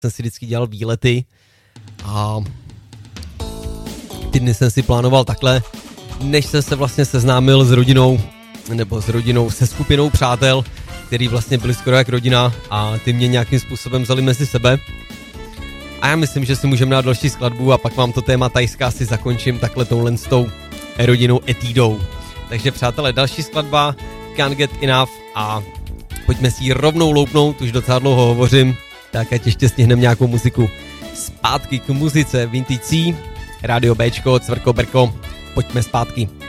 jsem si vždycky dělal výlety a ty dny jsem si plánoval takhle, než jsem se vlastně seznámil s rodinou, se skupinou přátel, který vlastně byli skoro jak rodina a ty mě nějakým způsobem vzali mezi sebe. A já myslím, že si můžeme dát další skladbu a pak vám to téma Thajska si zakončím takhle touhle s tou rodinou etidou. Takže přátelé, další skladba Can't Get Enough a pojďme si ji rovnou loupnout, už docela dlouho hovořím, tak ať ještě stihneme nějakou muziku. Zpátky k muzice Vintage C, Rádio Bčko, Cvrko Brko, pojďme zpátky.